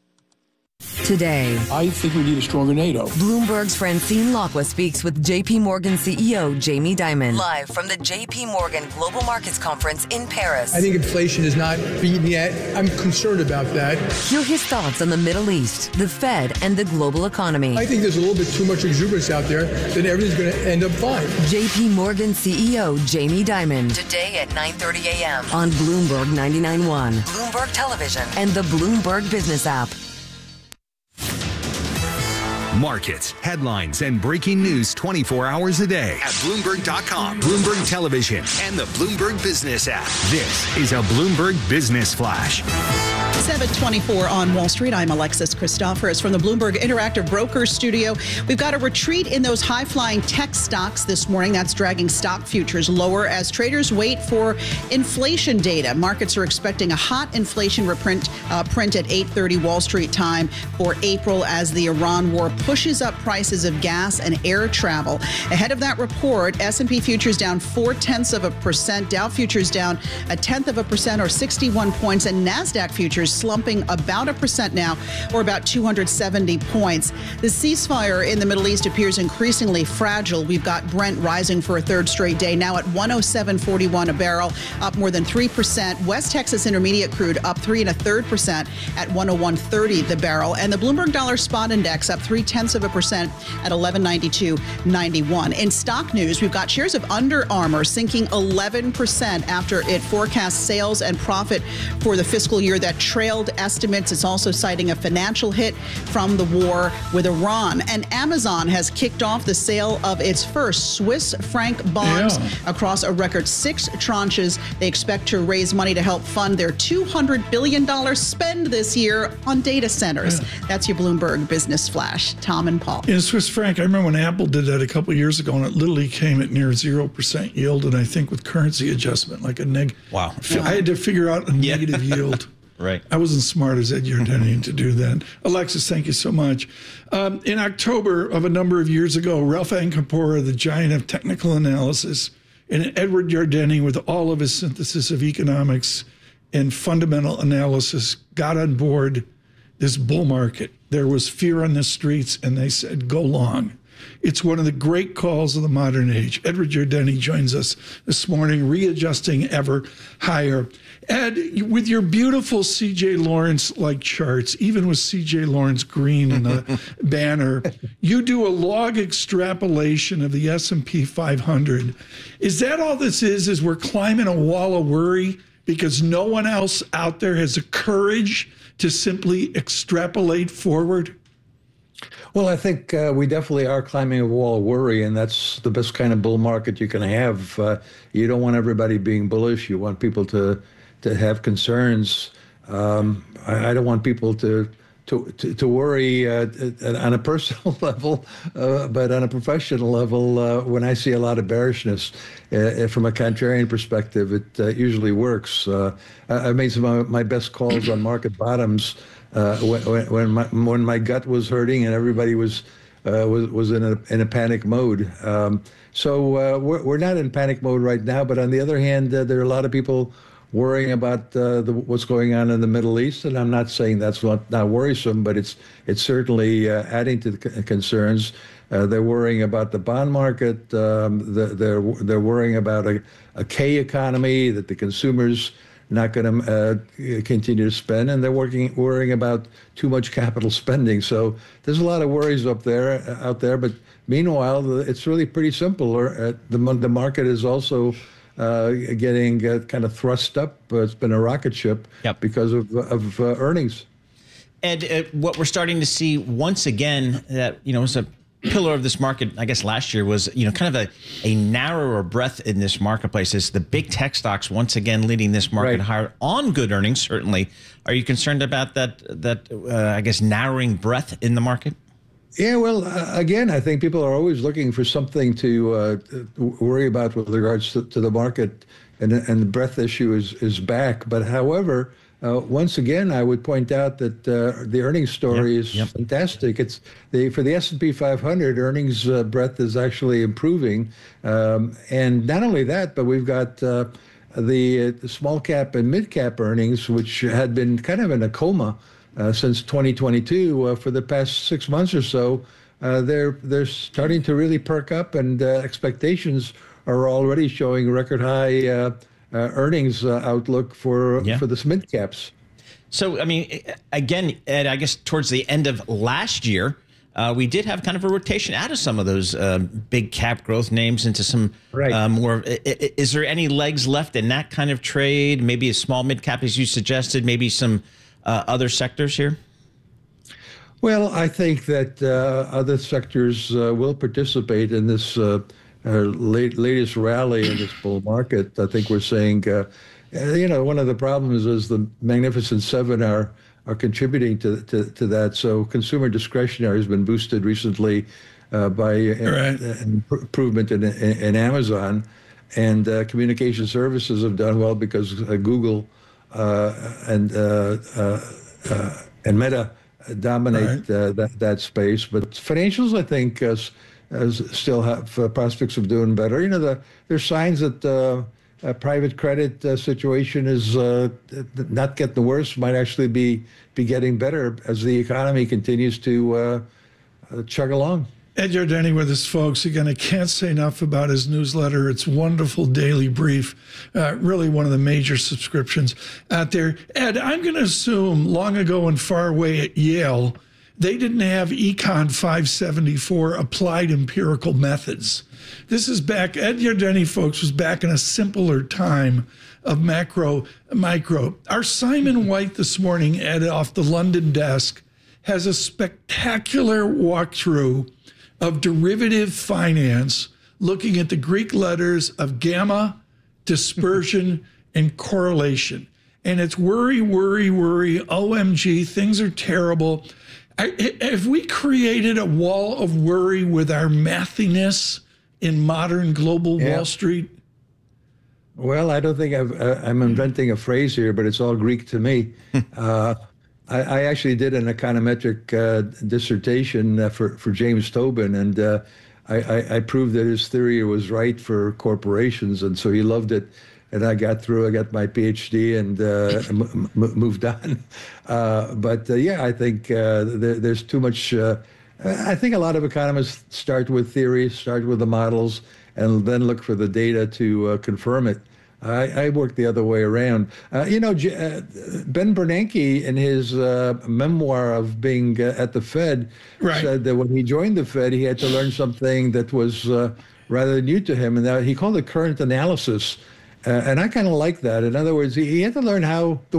Today, I think we need a stronger NATO. Bloomberg's Francine Lacqua speaks with J P Morgan C E O Jamie Dimon. Live from the J P Morgan Global Markets Conference in Paris. I think inflation is not beaten yet. I'm concerned about that. Hear his thoughts on the Middle East, the Fed, and the global economy. I think there's a little bit too much exuberance out there that everything's going to end up fine. J P Morgan C E O Jamie Dimon. Today at nine thirty a.m. on Bloomberg ninety-nine point one, Bloomberg Television, and the Bloomberg Business app. Markets, headlines, and breaking news twenty-four hours a day at Bloomberg dot com, Bloomberg Television, and the Bloomberg Business app. This is a Bloomberg Business Flash. seven twenty-four on Wall Street. I'm Alexis Christoforous from the Bloomberg Interactive Brokers studio. We've got a retreat in those high-flying tech stocks this morning. That's dragging stock futures lower as traders wait for inflation data. Markets are expecting a hot inflation reprint uh, print at eight thirty Wall Street time for April as the Iran war pushes up prices of gas and air travel. Ahead of that report, S and P futures down four-tenths of a percent. Dow futures down a tenth of a percent or sixty-one points, and NASDAQ futures slumping about a percent now, or about two hundred seventy points. The ceasefire in the Middle East appears increasingly fragile. We've got Brent rising for a third straight day, now at one oh seven forty-one a barrel, up more than three percent. West Texas Intermediate crude up three and a third percent at one oh one thirty the barrel. And the Bloomberg Dollar Spot Index up three tenths of a percent at eleven ninety-two ninety-one. In stock news, we've got shares of Under Armour sinking eleven percent after it forecasts sales and profit for the fiscal year that trails trailed estimates. It's also citing a financial hit from the war with Iran. And Amazon has kicked off the sale of its first Swiss franc bonds Yeah. across a record six tranches. They expect to raise money to help fund their two hundred billion dollars spend this year on data centers. Yeah. That's your Bloomberg Business Flash. Tom and Paul. In Swiss franc, I remember when Apple did that a couple of years ago, and it literally came at near zero percent yield, and I think with currency adjustment, like a neg. Wow. I had to figure out a negative yield. Right. I wasn't smart as Ed Yardeni to do that. Alexis, thank you so much. Um, in October of a number of years ago, Ralph Ancapora, the giant of technical analysis, and Edward Yardeni, with all of his synthesis of economics and fundamental analysis, got on board this bull market. There was fear on the streets, and they said, go long. It's one of the great calls of the modern age. Edward Yardeni joins us this morning, readjusting ever higher. Ed, with your beautiful C J Lawrence-like charts, even with C J Lawrence green in the banner, you do a log extrapolation of the S and P five hundred. Is that all this is, is we're climbing a wall of worry because no one else out there has the courage to simply extrapolate forward? Well, I think uh, we definitely are climbing a wall of worry, and that's the best kind of bull market you can have. Uh, you don't want everybody being bullish. You want people to to have concerns. Um, I, I don't want people to to to, to worry uh, on a personal level, uh, but on a professional level, uh, when I see a lot of bearishness, uh, from a contrarian perspective, it uh, usually works. Uh, I, I made some of my best calls on market bottoms Uh, when when my, when my gut was hurting and everybody was uh, was was in a in a panic mode. Um, so uh, we're we're not in panic mode right now. But on the other hand, uh, there are a lot of people worrying about uh, the, what's going on in the Middle East, and I'm not saying that's not, not worrisome, but it's it's certainly uh, adding to the c- concerns. Uh, they're worrying about the bond market. Um, the, they're they're worrying about a, a K economy, that the consumers not going to uh, continue to spend, and they're working worrying about too much capital spending. So there's a lot of worries up there out there. But meanwhile, it's really pretty simple. Uh, the the market is also uh, getting uh, kind of thrust up. Uh, it's been a rocket ship Yep. because of of uh, earnings. Ed, uh, what we're starting to see once again, that you know, was a pillar of this market, I guess last year, was, you know, kind of a, a narrower breadth in this marketplace. Is the big tech stocks once again leading this market Right. higher on good earnings, certainly. Are you concerned about that, that uh, I guess, narrowing breadth in the market? Yeah, well, uh, again, I think people are always looking for something to uh, worry about with regards to, to the market, and, and the breadth issue is, is back. But however, Uh, once again, I would point out that uh, the earnings story yep, is yep. fantastic. It's the for the S and P five hundred, earnings uh, breadth is actually improving, um, and not only that, but we've got uh, the, uh, the small cap and mid cap earnings, which had been kind of in a coma uh, since twenty twenty-two. Uh, for the past six months or so, uh, they're they're starting to really perk up, and uh, expectations are already showing record high Uh, Uh, earnings uh, outlook for yeah. for the mid caps. So, I mean, again, Ed, I guess towards the end of last year, uh, we did have kind of a rotation out of some of those uh, big cap growth names into some right. uh, more. Is there any legs left in that kind of trade? Maybe a small mid cap, as you suggested, maybe some uh, other sectors here? Well, I think that uh, other sectors uh, will participate in this uh, Uh, late, latest rally in this bull market. I think we're saying, uh, you know, one of the problems is the Magnificent Seven are are contributing to to, to that. So consumer discretionary has been boosted recently uh, by right. an improvement in, in, in Amazon, and uh, communication services have done well because uh, Google uh, and uh, uh, uh, and Meta dominate right. uh, that that space. But financials, I think. Uh, As still have uh, prospects of doing better. You know, the, there's signs that uh, a private credit uh, situation is uh, not getting worse, might actually be be getting better as the economy continues to uh, uh, chug along. Ed Yardeni with us, folks. Again, I can't say enough about his newsletter. It's wonderful daily brief, uh, really one of the major subscriptions out there. Ed, I'm going to assume long ago and far away at Yale, they didn't have Econ five seventy-four, applied empirical methods. This is back, Ed Yardeni, folks, was back in a simpler time of macro, micro. Our Simon White this morning at off the London desk has a spectacular walkthrough of derivative finance, looking at the Greek letters of gamma, dispersion, and correlation. And it's worry, worry, worry, O M G, things are terrible. I, have we created a wall of worry with our mathiness in modern global yeah. Wall Street? Well, I don't think I've, uh, I'm inventing a phrase here, but it's all Greek to me. uh, I, I actually did an econometric uh, dissertation uh, for, for James Tobin, and uh, I, I, I proved that his theory was right for corporations, and so he loved it. And I got through, I got my PhD and uh, m- m- moved on. Uh, but uh, yeah, I think uh, there, there's too much. Uh, I think a lot of economists start with theory, start with the models, and then look for the data to uh, confirm it. I, I work the other way around. Uh, you know, J- uh, Ben Bernanke, in his uh, memoir of being uh, at the Fed, right. said that when he joined the Fed, he had to learn something that was uh, rather new to him, and that he called it current analysis. Uh, and I kind of like that. In other words, he, he had to learn how the